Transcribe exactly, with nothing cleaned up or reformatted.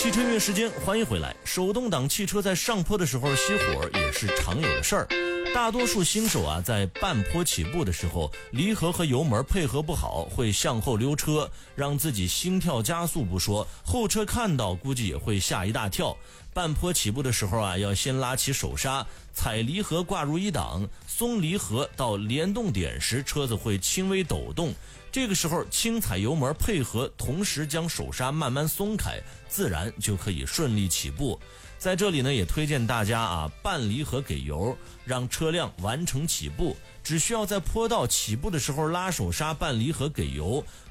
汽车音乐时间，欢迎回来。手动挡汽车在上坡的时候熄火也是常有的事儿。大多数新手啊，在半坡起步的时候，离合和油门配合不好，会向后溜车，让自己心跳加速不说，后车看到估计也会吓一大跳。半坡起步的时候啊，要先拉起手刹，踩离合挂入一档，松离合到联动点时，车子会轻微抖动。这个时候轻踩油门配合，同时将手刹慢慢松开，自然就可以顺利起步。在这里呢，也推荐大家啊，半离合给油，让车辆完成起步。只需要在坡道起步的时候拉手刹，半离合给油，